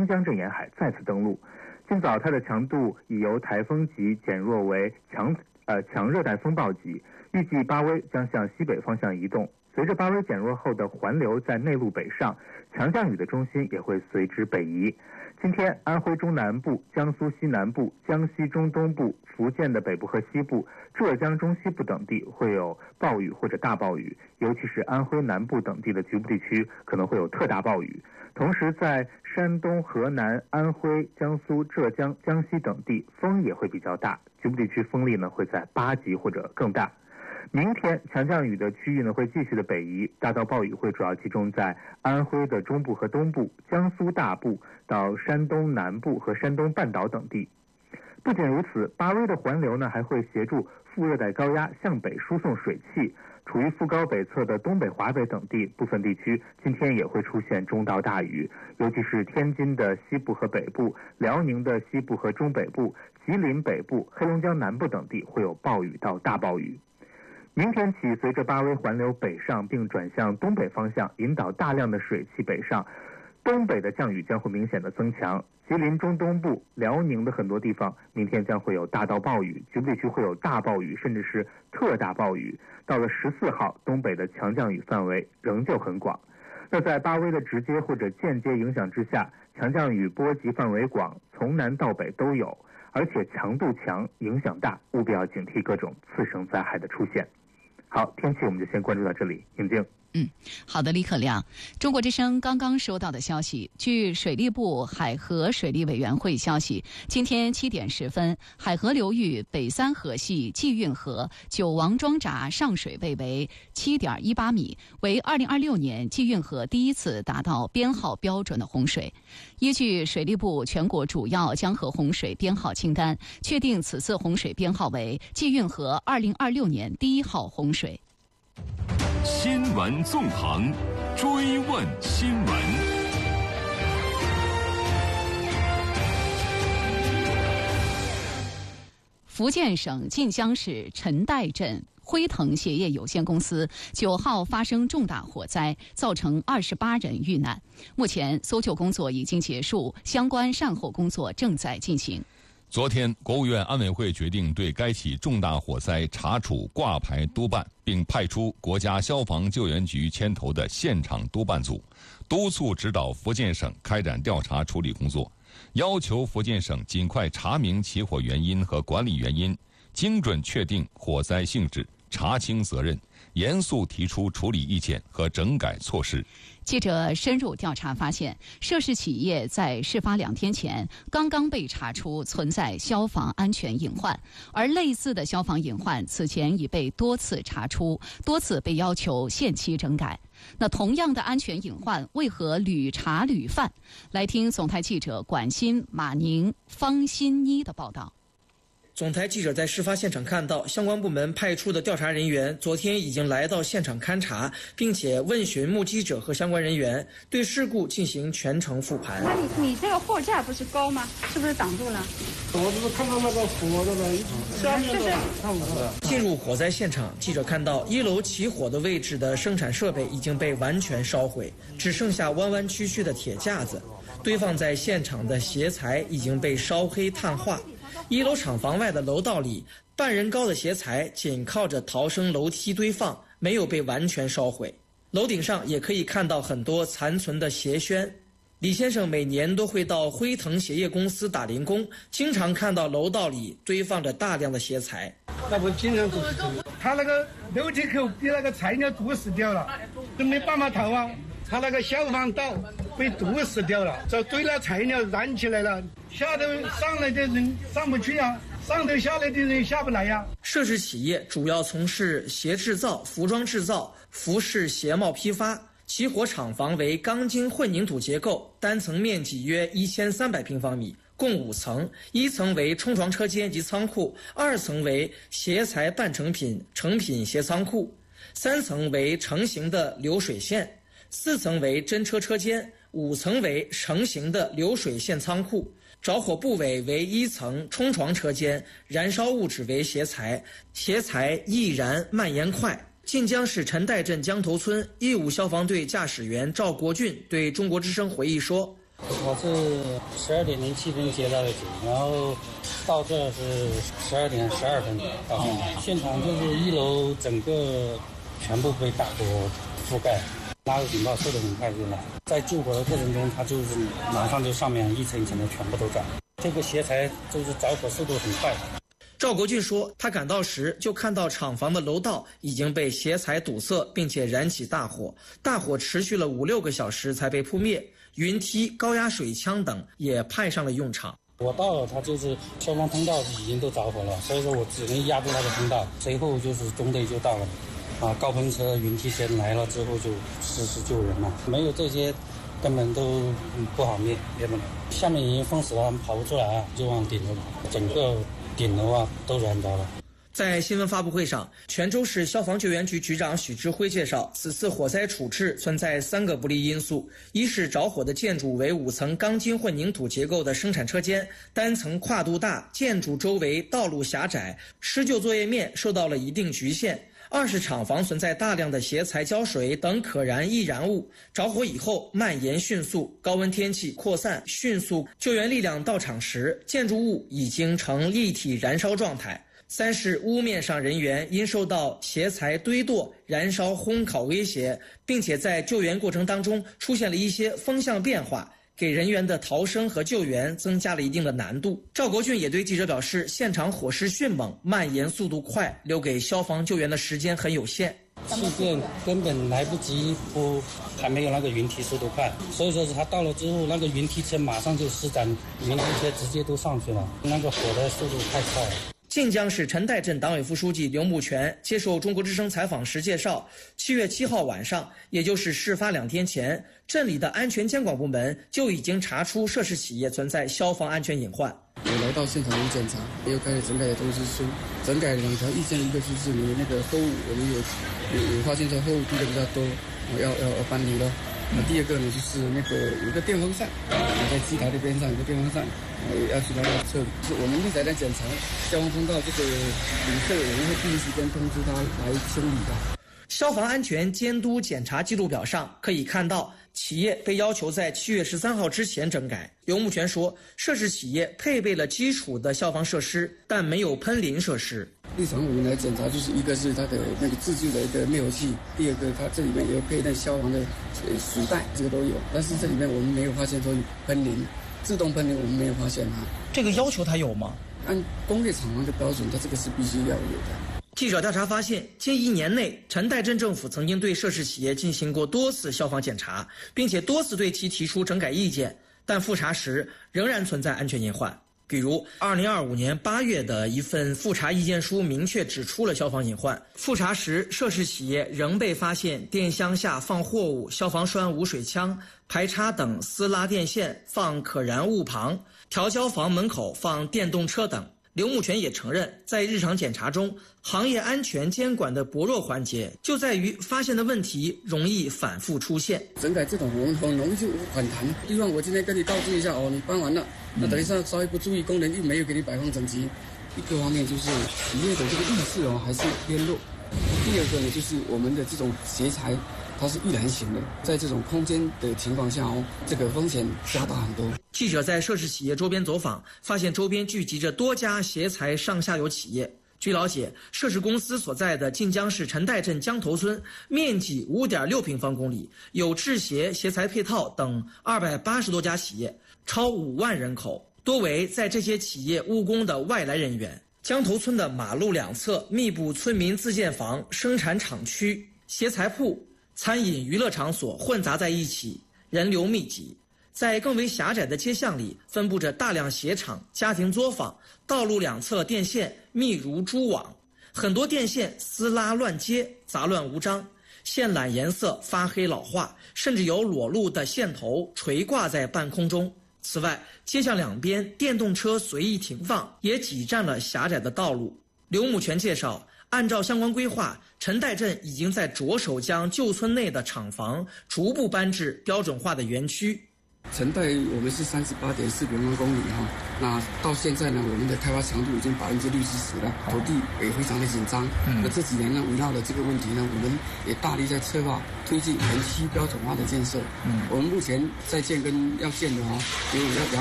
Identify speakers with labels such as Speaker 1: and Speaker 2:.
Speaker 1: 张江镇沿海再次登陆。今早它的强度已由台风级减弱为强热带风暴级，预计巴威将向西北方向移动。随着巴威减弱后的环流在内陆北上，强降雨的中心也会随之北移。今天，安徽中南部、江苏西南部、江西中东部、福建的北部和西部、浙江中西部等地会有暴雨或者大暴雨，尤其是安徽南部等地的局部地区可能会有特大暴雨。同时，在山东、河南、安徽、江苏、浙江、江西等地，风也会比较大，局部地区风力会在8级或者更大。明天强降雨的区域会继续的北移，大到暴雨会主要集中在安徽的中部和东部、江苏大部到山东南部和山东半岛等地。不仅如此，巴威的环流还会协助副热带高压向北输送水汽，处于副高北侧的东北、华北等地部分地区今天也会出现中到大雨，尤其是天津的西部和北部、辽宁的西部和中北部、吉林北部、黑龙江南部等地会有暴雨到大暴雨。明天起，随着巴威环流北上并转向东北方向，引导大量的水汽北上，东北的降雨将会明显的增强。吉林中东部、辽宁的很多地方明天将会有大到暴雨，局部地区会有大暴雨甚至是特大暴雨。到了14号，东北的强降雨范围仍旧很广。那在巴威的直接或者间接影响之下，强降雨波及范围广，从南到北都有，而且强度强，影响大，务必要警惕各种次生灾害的出现。好，天气我们就先关注到这里，宁静。
Speaker 2: 好的，李可亮。中国之声刚刚收到的消息，据水利部海河水利委员会消息，今天7点10分，海河流域北三河系济运河九王庄闸上水位为 7.18 米，为2026年济运河第一次达到编号标准的洪水。依据水利部全国主要江河洪水编号清单，确定此次洪水编号为济运河2026年第1号洪水。
Speaker 3: 新闻纵横，追问新闻。
Speaker 2: 福建省晋江市陈岱镇辉腾鞋业有限公司9号发生重大火灾，造成28人遇难。目前搜救工作已经结束，相关善后工作正在进行。
Speaker 4: 昨天，国务院安委会决定对该起重大火灾查处挂牌督办，并派出国家消防救援局牵头的现场督办组，督促指导福建省开展调查处理工作，要求福建省尽快查明起火原因和管理原因，精准确定火灾性质，查清责任，严肃提出处理意见和整改措施。
Speaker 2: 记者深入调查发现，涉事企业在事发2天前刚刚被查出存在消防安全隐患，而类似的消防隐患此前已被多次查出，多次被要求限期整改。那同样的安全隐患为何屡查屡犯？来听总台记者管新、马宁、方新一的报道。
Speaker 5: 总台记者在事发现场看到，相关部门派出的调查人员昨天已经来到现场勘查，并且问询目击者和相关人员，对事故进行全程复盘。
Speaker 6: 那你这个货架不是高吗？是不是挡住了？
Speaker 7: 我只是看到那个火那个，
Speaker 5: 进入火灾现场，记者看到1楼起火的位置的生产设备已经被完全烧毁，只剩下弯弯曲曲的铁架子，堆放在现场的鞋材已经被烧黑碳化。1楼厂房外的楼道里，半人高的鞋材紧靠着逃生楼梯堆放，没有被完全烧毁。楼顶上也可以看到很多残存的鞋楦。李先生每年都会到辉腾鞋业公司打零工，经常看到楼道里堆放着大量的鞋材。
Speaker 7: 那不经常就是他那个楼梯口被那个菜鸟堵死掉了，都没办法逃啊。他那个消防道被堵死掉了，这堆了材料燃起来了，下头上来的人上不去啊，上头下来的人下不来呀。
Speaker 5: 涉事企业主要从事鞋制造、服装制造、服饰鞋帽批发。起火厂房为钢筋混凝土结构，单层面积约1300平方米，共5层，1层为冲床车间及仓库，2层为鞋材半成品、成品鞋仓库，3层为成型的流水线，4层为真车车间，5层为成型的流水线仓库。着火部位为1层冲床车间，燃烧物质为鞋材，鞋材易燃蔓延快。晋江市陈岱镇江头村义务消防队驾驶员赵国俊对中国之声回忆说，
Speaker 8: 我是12点07分接到的警，然后到这是12点12分到现场，就是1楼整个全部被大火覆盖，拉入警报速度很快就来，在救火的过程中，它就是马上就上面一层一层的全部都着，这个鞋材就是着火速度很快。
Speaker 5: 赵国俊说，他赶到时就看到厂房的楼道已经被鞋材堵塞，并且燃起大火，大火持续了5-6个小时才被扑灭，云梯、高压水枪等也派上了用场。
Speaker 8: 我到了，它就是消防通道已经都着火了，所以说我只能压住那个通道，随后就是中队就到了，高喷车、云梯先来了之后就实施救人了，没有这些根本都不好灭不了。下面已经封死了，跑不出来啊，就往顶楼跑，整个顶楼都燃着了。
Speaker 5: 在新闻发布会上，泉州市消防救援局局长许志辉介绍，此次火灾处置存在3个不利因素：一是着火的建筑为5层钢筋混凝土结构的生产车间，单层跨度大，建筑周围道路狭窄，施救作业面受到了一定局限；二是厂房存在大量的鞋材、胶水等可燃易燃物，着火以后蔓延迅速，高温天气扩散迅速，救援力量到场时，建筑物已经呈立体燃烧状态。3是屋面上人员因受到鞋材堆垛、燃烧烘烤威胁，并且在救援过程当中出现了一些风向变化，给人员的逃生和救援增加了一定的难度。赵国俊也对记者表示，现场火势迅猛，蔓延速度快，留给消防救援的时间很有限。
Speaker 8: 气垫根本来不及铺，还没有那个云梯速度快，所以说是他到了之后，那个云梯车马上就施展，云梯车直接都上去了，那个火的速度太快了。
Speaker 5: 晋江市陈岱镇党委副书记刘木全接受中国之声采访时介绍，7月7号晚上，也就是事发2天前，镇里的安全监管部门就已经查出涉事企业存在消防安全隐患。
Speaker 9: 我来到现场检查，又开始整改的通知书，整改2条意见，一个就是你那个货物，我们有发现说货物堆的比较多，要搬离了。第二个呢，就是那个有个电风扇，在机台的边上有个电风扇，要去那个测。就是我们现在在检查消防通道这个旅客，我们会第一时间通知他来清理的。
Speaker 5: 消防安全监督检查记录表上可以看到，企业被要求在7月13号之前整改。刘木全说，涉事企业配备了基础的消防设施，但没有喷淋设施。
Speaker 9: 日常我们来检查，就是一个是它的那个自救的一个灭火器，第二个它这里面有配那消防的水袋，这个都有。但是这里面我们没有发现说喷淋，自动喷淋我们没有发现啊。
Speaker 5: 这个要求它有吗？
Speaker 9: 按工业厂房的标准，它这个是必须要有的。
Speaker 5: 记者调查发现，近1年内，陈岱镇政府曾经对涉事企业进行过多次消防检查，并且多次对其提出整改意见，但复查时仍然存在安全隐患。比如2025年8月的一份复查意见书明确指出了消防隐患。复查时，涉事企业仍被发现电箱下放货物、消防栓无水枪、排插等私拉电线放可燃物旁、调焦房门口放电动车等。刘木全也承认，在日常检查中，行业安全监管的薄弱环节就在于发现的问题容易反复出现。
Speaker 9: 整改这种我们很容易就反弹。希望我今天跟你告知一下你搬完了，那等一下稍微不注意，工人又没有给你摆放整齐。一个方面就是企业的这个意识还是偏弱。第二个呢，就是我们的这种鞋材它是易燃型的，在这种空间的情况下这个风险加大很多。
Speaker 5: 记者在涉事企业周边走访，发现周边聚集着多家鞋材上下游企业。据了解，涉事公司所在的晋江市陈岱镇江头村面积5.6平方公里，有制鞋、鞋材配套等280多家企业，超5万人口，多为在这些企业务工的外来人员。江头村的马路两侧密布村民自建房、生产厂区、鞋材铺、餐饮娱乐场所混杂在一起，人流密集。在更为狭窄的街巷里，分布着大量鞋厂、家庭作坊，道路两侧电线密如蛛网，很多电线撕拉乱接，杂乱无章，线缆颜色发黑老化，甚至有裸露的线头垂挂在半空中。此外，街巷两边电动车随意停放，也挤占了狭窄的道路。刘木全介绍，按照相关规划，陈岱镇已经在着手将旧村内的厂房逐步搬至标准化的园区。
Speaker 9: 成代我们是38.4平方公里哈，那到现在呢，我们的开发强度已经60%了，土地也非常的紧张。那这几年呢，围绕的这个问题呢，我们也大力在策划推进园区标准化的建设。我们目前在建跟要建的有